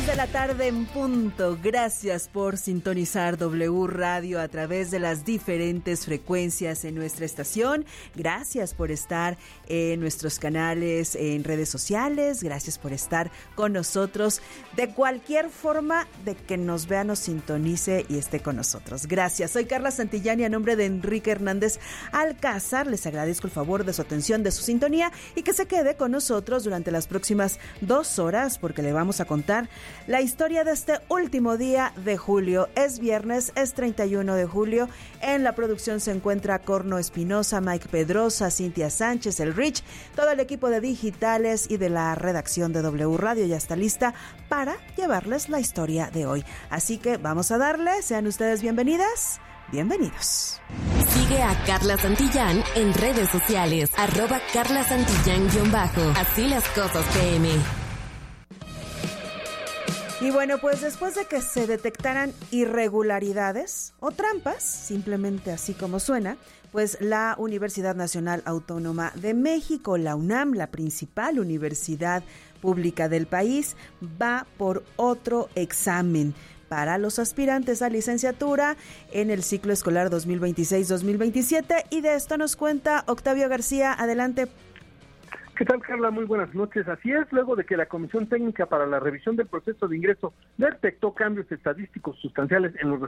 de la tarde en punto. Gracias por sintonizar W Radio a través de las diferentes frecuencias en nuestra estación. Gracias por estar en nuestros canales en redes sociales. Gracias por estar con nosotros de cualquier forma de que nos vea, nos sintonice y esté con nosotros. Gracias. Soy Carla Santillán y a nombre de Enrique Hernández Alcázar les agradezco el favor de su atención, de su sintonía y que se quede con nosotros durante las próximas 2 horas porque le vamos a contar la historia de este último día de julio. Es viernes, es 31 de julio. En la producción se encuentra Corno Espinosa, Mike Pedrosa, Cintia Sánchez, el Rich. Todo el equipo de digitales y de la redacción de W Radio ya está lista para llevarles la historia de hoy. Así que vamos a darle. Sean ustedes bienvenidas, bienvenidos. Sigue a Carla Santillán en redes sociales, @CarlaSantillán_. Así las cosas PM. Y bueno, pues después de que se detectaran irregularidades o trampas, simplemente así como suena, pues la Universidad Nacional Autónoma de México, la UNAM, la principal universidad pública del país, va por otro examen para los aspirantes a licenciatura en el ciclo escolar 2026-2027. Y de esto nos cuenta Octavio García. Adelante. ¿Qué tal, Carla? Muy buenas noches. Así es, luego de que la Comisión Técnica para la Revisión del Proceso de Ingreso detectó cambios estadísticos sustanciales en los